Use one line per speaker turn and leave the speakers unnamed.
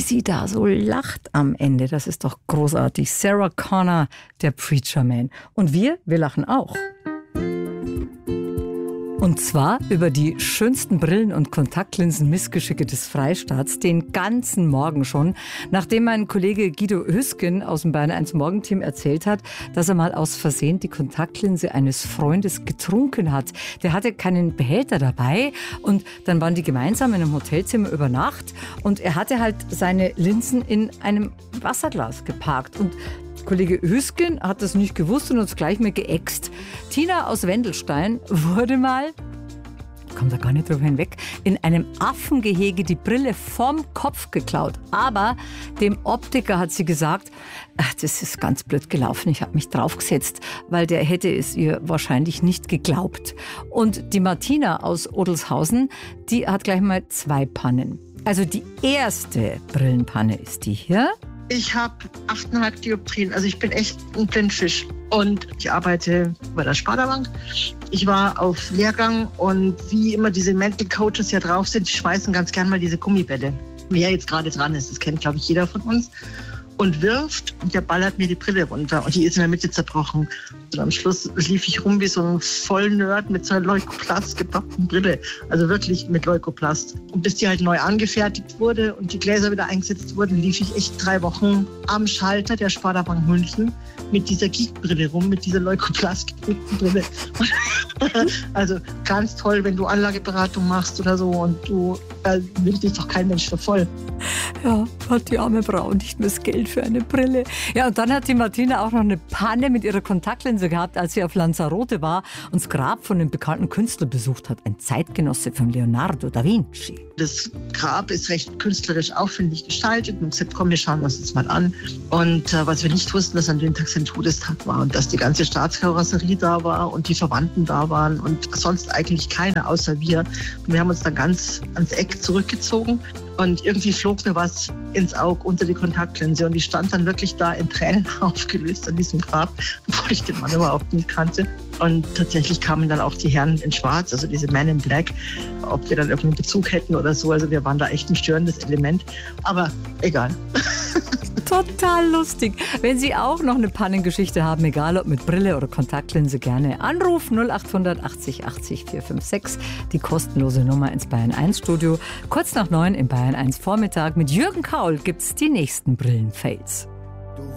sie da so lacht am Ende. Das ist doch großartig. Sarah Connor, der Preacher Man. Und wir lachen auch. Und zwar über die schönsten Brillen- und Kontaktlinsen-Missgeschicke des Freistaats den ganzen Morgen schon, nachdem mein Kollege Guido Hüsken aus dem Bayern 1 Morgenteam erzählt hat, dass er mal aus Versehen die Kontaktlinse eines Freundes getrunken hat. Der hatte keinen Behälter dabei und dann waren die gemeinsam in einem Hotelzimmer über Nacht und er hatte halt seine Linsen in einem Wasserglas geparkt und Kollege Hüsken hat das nicht gewusst und uns gleich mal geäxt. Tina aus Wendelstein wurde mal, kommt da gar nicht drüber hinweg, in einem Affengehege die Brille vom Kopf geklaut. Aber dem Optiker hat sie gesagt, das ist ganz blöd gelaufen, ich habe mich draufgesetzt, weil der hätte es ihr wahrscheinlich nicht geglaubt. Und die Martina aus Odelshausen, die hat gleich mal 2 Pannen. Also die erste Brillenpanne ist die hier.
Ich habe 8,5 Dioptrien, also ich bin echt ein Blindfisch. Und ich arbeite bei der Sparda-Bank. Ich war auf Lehrgang und wie immer diese Mental Coaches ja drauf sind, die schmeißen ganz gern mal diese Gummibälle. Wer jetzt gerade dran ist, das kennt glaube ich jeder von uns. Und wirft und der ballert mir die Brille runter und die ist in der Mitte zerbrochen. Und am Schluss lief ich rum wie so ein Vollnerd mit so einer Leukoplast gepackten Brille. Also wirklich mit Leukoplast. Und bis die halt neu angefertigt wurde und die Gläser wieder eingesetzt wurden, lief ich echt 3 Wochen am Schalter der Sparda Bank München mit dieser Geek-Brille rum, mit dieser Leukoplast-gepackten Brille. Also ganz toll, wenn du Anlageberatung machst oder so und du nimmt dich doch kein Mensch für voll.
Ja, hat die arme Frau nicht mehr das Geld für eine Brille. Ja, und dann hat die Martina auch noch eine Panne mit ihrer Kontaktlinse gehabt, als sie auf Lanzarote war und das Grab von einem bekannten Künstler besucht hat. Ein Zeitgenosse von Leonardo da Vinci.
Das Grab ist recht künstlerisch aufwendig gestaltet. Und gesagt, komm, wir schauen uns das mal an. Und was wir nicht wussten, dass an dem Tag sein Todestag war und dass die ganze Staatskarosserie da war und die Verwandten da waren und sonst eigentlich keiner außer wir. Und wir haben uns dann ganz ans Eck zurückgezogen und irgendwie flog mir was ins Auge unter die Kontaktlinse und die stand dann wirklich da in Tränen aufgelöst an diesem Grab, obwohl ich den Mann überhaupt nicht kannte. Und tatsächlich kamen dann auch die Herren in Schwarz, also diese Men in Black, ob wir dann irgendeinen Bezug hätten oder so. Also wir waren da echt ein störendes Element, aber egal.
Total lustig. Wenn Sie auch noch eine Pannengeschichte haben, egal ob mit Brille oder Kontaktlinse, gerne anrufen 0800 80 80 456, die kostenlose Nummer ins Bayern 1 Studio. Kurz nach 9 im Bayern 1 Vormittag mit Jürgen Kaul gibt's die nächsten Brillenfails.